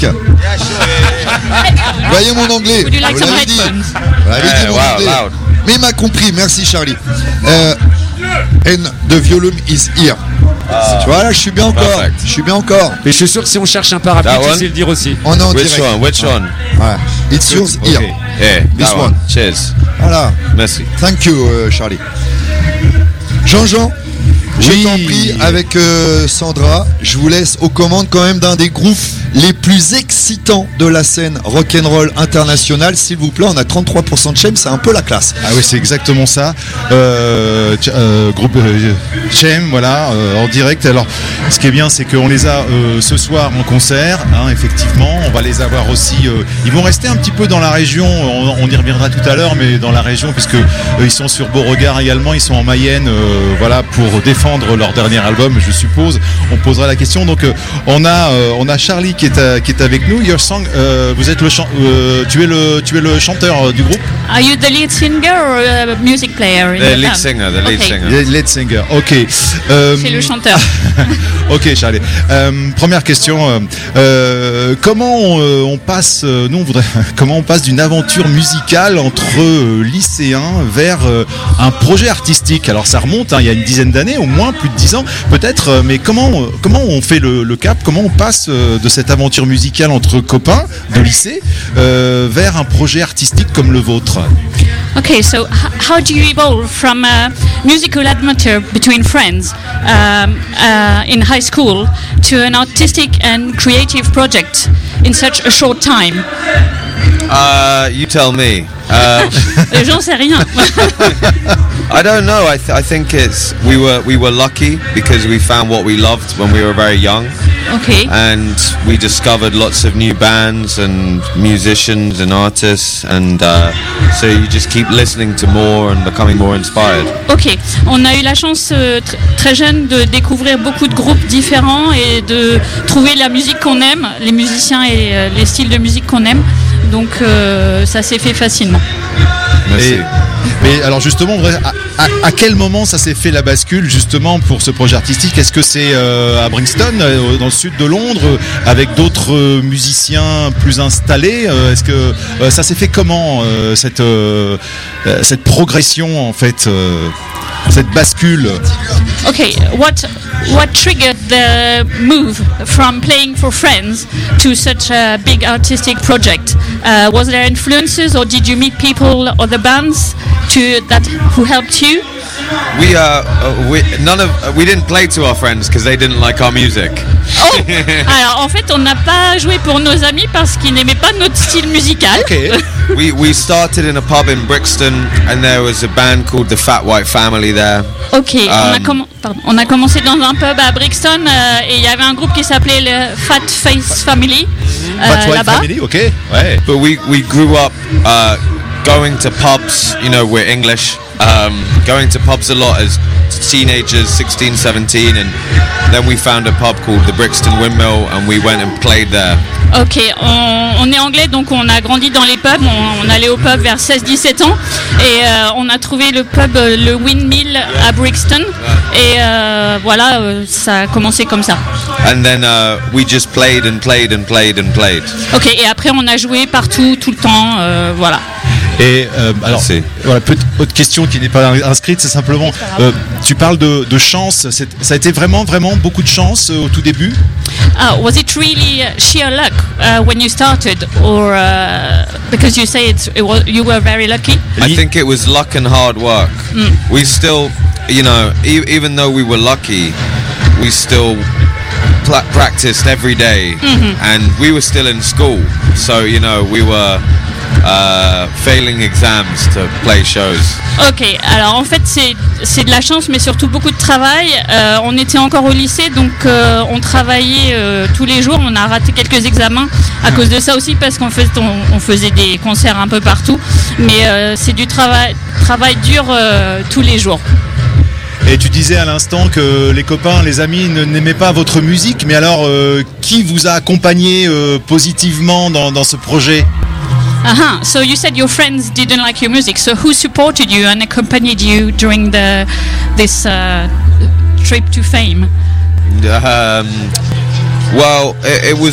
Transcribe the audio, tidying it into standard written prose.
Voyez mon anglais. Would you like Vous some l'avez dit. headphones? Vous l'avez dit, mon anglais. Loud. Mais il m'a compris, merci Charlie. And the volume is here. Tu vois là, je suis bien encore. Perfect. Je suis bien encore. Mais je suis sûr que si on cherche un parapluie, That tu one? sais le dire aussi. On est en Which direct. one? Which one? Ouais. It's yours here. Okay. Yeah, This that one. Cheers. Voilà. Merci. Thank you, Charlie. Jean-Jean, je Oui. t'en prie, avec Sandra, je vous laisse aux commandes quand même d'un des groupes les plus excitants de la scène rock'n'roll internationale. S'il vous plaît, on a 33% de Chem, c'est un peu la classe. Ah oui, c'est exactement ça. Groupe Chem, voilà, en direct. Alors, ce qui est bien, c'est qu'on les a ce soir en concert, hein, effectivement. On va les avoir aussi. Ils vont rester un petit peu dans la région. On y reviendra tout à l'heure, mais dans la région, puisque ils sont sur Beauregard également. Ils sont en Mayenne, voilà, pour défendre leur dernier album, je suppose. On posera la question. Donc, on a Charlie qui est avec nous. Your Song, vous êtes tu es le chanteur du groupe. Are you the lead singer or a music player in The the lead band? singer, the lead Okay. singer. Lead singer. Ok. C'est le chanteur. Ok, Charlie. Première question. Comment on passe, nous on voudrait, comment on passe d'une aventure musicale entre lycéens vers un projet artistique? Alors ça remonte, hein, il y a une dizaine d'années, au moins plus de 10 ans, peut-être. Mais comment on fait le cap? Comment on passe de cette aventure musicale entre copains de lycée vers un projet artistique comme le vôtre? Okay, so how do you evolve from a musical adventure between friends in high school to an artistic and creative project in such a short time? You tell me. J'en sais rien. I don't know. I think it's we were lucky because we found what we loved when we were very young, Okay. and we discovered lots of new bands and musicians and artists, and so you just keep listening to more and becoming more inspired. Ok, on a eu la chance très jeune de découvrir beaucoup de groupes différents et de trouver la musique qu'on aime, les musiciens et les styles de musique qu'on aime. Donc ça s'est fait facilement. Merci. Mais alors justement, à quel moment ça s'est fait la bascule justement pour ce projet artistique? Est-ce que c'est à Brixton, dans le sud de Londres, avec d'autres musiciens plus installés? Est-ce que ça s'est fait comment cette progression en fait, cette bascule? Okay, what triggered the move from playing for friends to such a big artistic project? Was there influences, or did you meet people or the bands who helped you? We didn't play to our friends because they didn't like our music. Oh, alors en fait, on n'a pas joué pour nos amis parce qu'ils n'aimaient pas notre style musical. Okay. We started in a pub in Brixton, and there was a band called the Fat White Family there. Ok, on a commencé dans un pub à Brixton et il y avait un groupe qui s'appelait le Fat Face Family Fat White là-bas. Family, ok. Ouais. But we grew up going to pubs. You know, we're English. Going to pubs a lot as teenagers, 16, 17, and then we found a pub called the Brixton Windmill, and we went and played there. Ok, on est anglais, donc on a grandi dans les pubs, on allait au pub vers 16-17 ans et on a trouvé le pub, le Windmill à Brixton et voilà, ça a commencé comme ça. And then we just played and played and played and played. Ok, et après on a joué partout, tout le temps, voilà. Et alors, Merci. voilà, autre question qui n'est pas inscrite, c'est simplement, tu parles de chance. Ça a été vraiment beaucoup de chance au tout début. Was it really sheer luck when you started, or because you say you were very lucky? I think it was luck and hard work. We still, you know, even though we were lucky, we still practiced every day, and we were still in school. So, you know, we were failing exams to play shows. Ok, alors en fait c'est de la chance mais surtout beaucoup de travail. On était encore au lycée donc on travaillait tous les jours. On a raté quelques examens à cause de ça aussi parce qu'en fait on faisait des concerts un peu partout. Mais c'est du travail dur tous les jours. Et tu disais à l'instant que les copains, les amis n'aimaient pas votre musique. Mais alors, qui vous a accompagné positivement dans ce projet? So you said your friends didn't like your music. So who supported you and accompanied you during this trip to fame? Well, it was